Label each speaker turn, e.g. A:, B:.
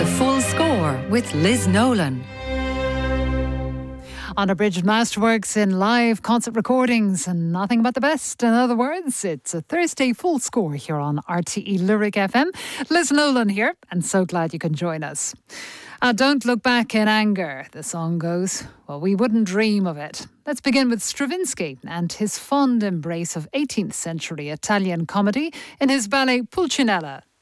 A: The Full Score with Liz Nolan.
B: Unabridged masterworks in live concert recordings and nothing but the best. In other words, it's a Thursday Full Score here on RTE Lyric FM. Liz Nolan here, and so glad you can join us. Don't look back in anger, the song goes. Well, we wouldn't dream of it. Let's begin with Stravinsky and his fond embrace of 18th century Italian comedy in his ballet Pulcinella.